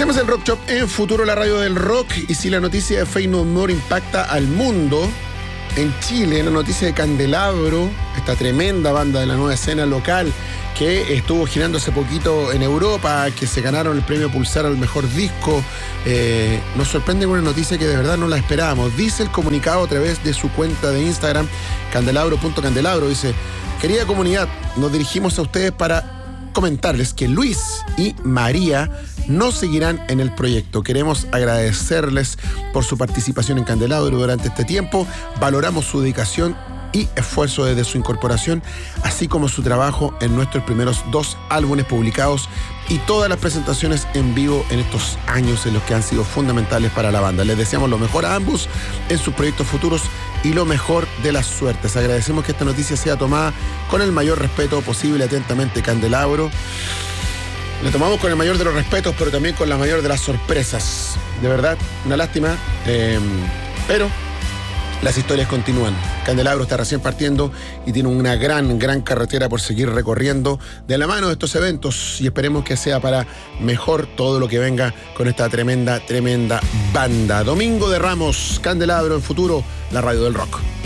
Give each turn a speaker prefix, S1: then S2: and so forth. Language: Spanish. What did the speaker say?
S1: Hacemos el Rock Shop en Futuro, la radio del rock. Y si la noticia de Faith No More impacta al mundo, en Chile, la noticia de Candelabro, esta tremenda banda de la nueva escena local que estuvo girando hace poquito en Europa, que se ganaron el premio Pulsar al mejor disco, nos sorprende con una noticia que de verdad no la esperábamos. Dice el comunicado a través de su cuenta de Instagram, candelabro.candelabro, dice: querida comunidad, nos dirigimos a ustedes para comentarles que Luis y María no seguirán en el proyecto. Queremos agradecerles por su participación en Candelabro durante este tiempo. Valoramos su dedicación y esfuerzo desde su incorporación, así como su trabajo en nuestros primeros 2 álbumes publicados y todas las presentaciones en vivo en estos años en los que han sido fundamentales para la banda. Les deseamos lo mejor a ambos en sus proyectos futuros y lo mejor de las suertes. Agradecemos que esta noticia sea tomada con el mayor respeto posible. Atentamente, Candelabro. Le tomamos con el mayor de los respetos, pero también con la mayor de las sorpresas. De verdad, una lástima, pero las historias continúan. Candelabro está recién partiendo y tiene una gran carretera por seguir recorriendo de la mano de estos eventos, y esperemos que sea para mejor todo lo que venga con esta tremenda banda. Domingo de Ramos, Candelabro en Futuro, la radio del rock.